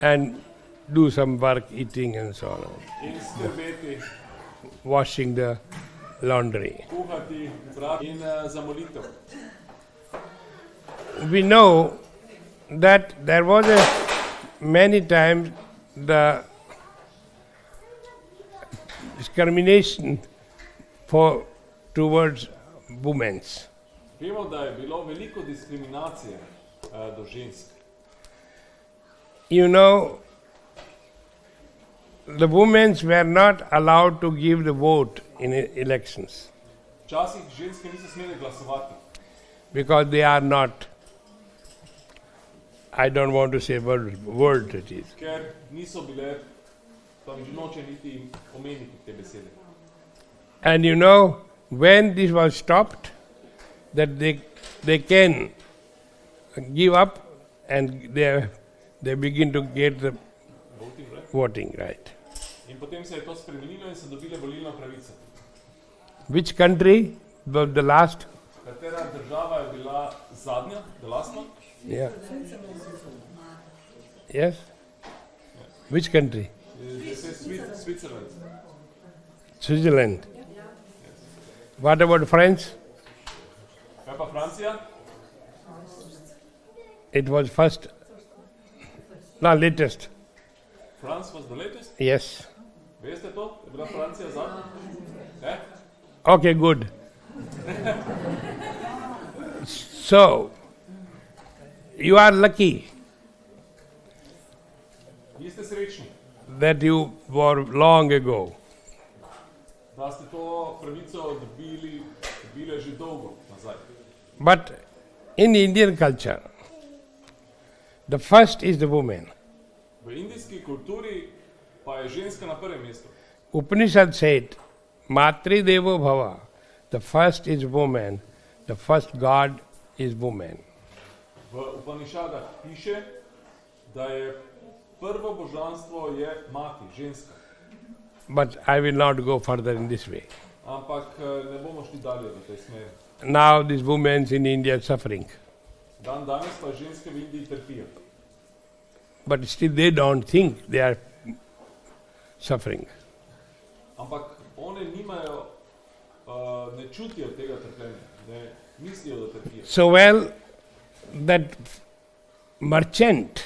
and do some work, eating and so on. In skrbeti, Washing the laundry. kuhati, prati in za molitev. We know that there was many times the discrimination towards women. Vemo, da je bilo veliko diskriminacije do žensk. You know, the women were not allowed to give the vote in elections Včasih ženske niso smele glasovati, because they are not, I don't want to say word it is. ker niso bile, pa noče niti omeniti te besede. And you know, when this was stopped, that they can give up and they begin to get the voting right. In potem se je to spremenilo in so dobile volilno pravico. Which country was the last? Katera država je bila zadnja, the last one? Yeah. Yes? Which country? They say Switzerland. Switzerland. What about France? Kaj pa Francija? It was first, no, latest. France was the latest? Yes. Veste to? Je bila Francija zadnja? Ne? Okay, good. So, you are lucky Vi ste srečni, that you were long ago. da ste to pravico dobile že dolgo nazaj. But in Indian culture, the first is the woman. V indijski kulturi pa je ženska na prvem mestu. Upanishad said, Matri Devo Bhava, the first is woman, the first God is woman. V Upanišadah piše, da je prvo božanstvo je mati, ženska. But I will not go further in this way. Ampak ne bomo šli dalje v tej smeri. Now these women in India are suffering. Dan danes pa ženske v Indiji trpijo. But still they don't think they are suffering. Ampak one nimajo, ne čutijo tega trpljenja, ne mislijo, da trpijo. So well, that merchant,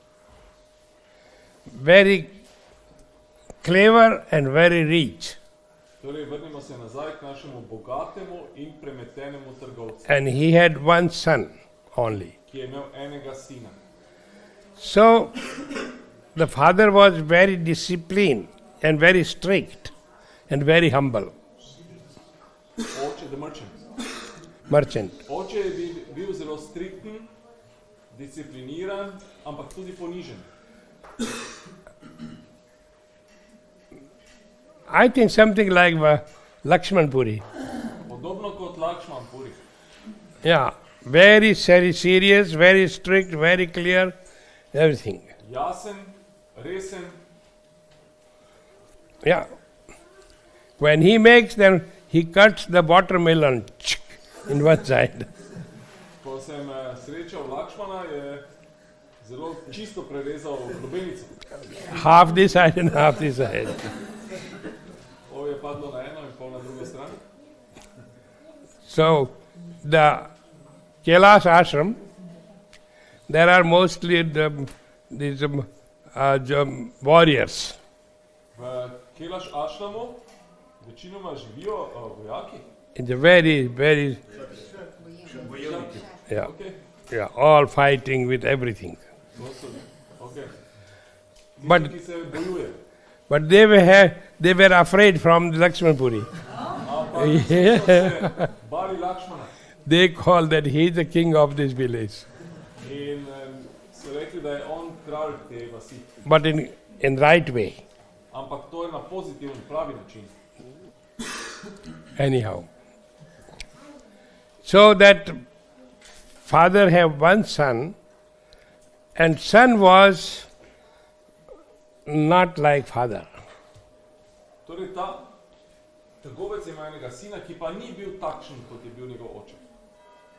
very clever and very rich, Torej, vrnimo se nazaj k našemu bogatemu in premetenemu trgovcu, and he had one son only. ki je imel enega sina. So the father was very disciplined and very strict and very humble. Oče, the merchant. Merchant. Oče je bil zelo strikten, discipliniran, ampak tudi ponižen. I think something like Lakshman Puri. Podobno kot Lakšman Puri. Yeah, very serious, very strict, very clear, everything. Jasen, resen, Yeah. When he makes, then he cuts the watermelon in one side. ko sem srečal Lakšmana, je zelo čisto prerezal lubenico. Half this side and half this side. Ovo je padlo na eno in pol na drugo stran. So, the Kailash ashram, there are mostly these warriors. V Kailash ashramu večinoma živijo vojaki. It's a very, very, yeah, Okay. yeah, all fighting with everything. To so, okay. But- Tisti, ki se bojujejo. But they were afraid from the Lakshman Puri. Ampak so se bali Lakšmana They call that he is the king of this village. in so rekli, da je on kralj te vasi. But in right way, Ampak to je na pozitiven, pravi način. anyhow. So that father have one son, and son was not like father. Torej ta trgovec ima enega sina, ki pa ni bil takšen, kot je bil njegov oče.